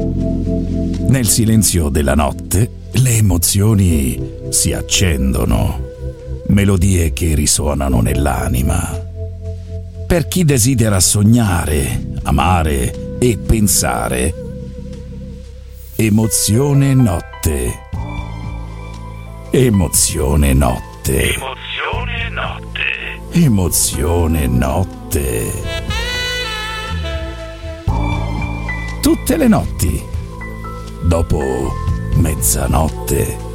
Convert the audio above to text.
Nel silenzio della notte le emozioni si accendono, melodie che risuonano nell'anima. Per chi desidera sognare, amare e pensare, Emozione Notte. Emozione Notte. Emozione Notte. Emozione Notte. Tutte le notti, dopo mezzanotte.